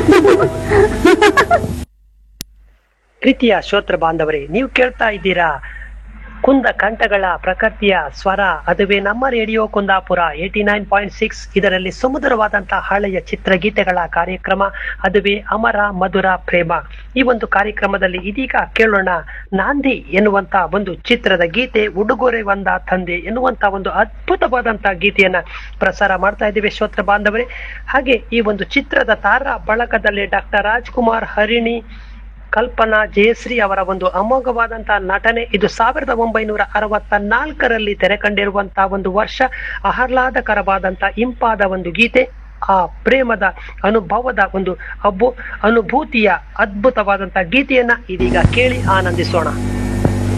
ಪ್ರೀತಿಯ ಶ್ರೋತೃ ಬಾಂಧವರೇ, ನೀವು ಕೇಳ್ತಾ ಇದ್ದೀರಾ ಕುಂದ ಕಂಠಗಳ ಪ್ರಕೃತಿಯ ಸ್ವರ. ಅದುವೇ ನಮ್ಮ ರೇಡಿಯೋ ಕುಂದಾಪುರ 89.6. ಇದರಲ್ಲಿ ಸುಮಧುರವಾದಂತಹ ಹಳೆಯ ಚಿತ್ರಗೀತೆಗಳ ಕಾರ್ಯಕ್ರಮ, ಅದುವೇ ಅಮರ ಮಧುರ ಪ್ರೇಮ. ಈ ಒಂದು ಕಾರ್ಯಕ್ರಮದಲ್ಲಿ ಇದೀಗ ಕೇಳೋಣ ನಾಂದಿ ಎನ್ನುವಂತ ಒಂದು ಚಿತ್ರದ ಗೀತೆ. ಉಡುಗೊರೆ ಒಂದ ತಂದೆ ಎನ್ನುವಂತ ಒಂದು ಅದ್ಭುತವಾದಂತಹ ಗೀತೆಯನ್ನ ಪ್ರಸಾರ ಮಾಡ್ತಾ ಇದ್ದೀವಿ ಶ್ರೋತೃ ಬಾಂಧವರೇ. ಹಾಗೆ ಈ ಒಂದು ಚಿತ್ರದ ತಾರಾ ಬಳಗದಲ್ಲಿ ಡಾಕ್ಟರ್ ರಾಜ್ಕುಮಾರ್, ಹರಿಣಿ, ಕಲ್ಪನಾ, ಜಯಶ್ರೀ ಅವರ ಒಂದು ಅಮೋಘವಾದಂತಹ ನಟನೆ. ಇದು 1964ರಲ್ಲಿ ತೆರೆ ಕಂಡಿರುವಂತಹ ಒಂದು ವರ್ಷ. ಆಹ್ಲಾದಕರವಾದಂತಹ ಇಂಪಾದ ಒಂದು ಗೀತೆ. ಆ ಪ್ರೇಮದ ಅನುಭವದ ಒಂದು ಅನುಭೂತಿಯ ಅದ್ಭುತವಾದಂತಹ ಗೀತೆಯನ್ನ ಇದೀಗ ಕೇಳಿ ಆನಂದಿಸೋಣ.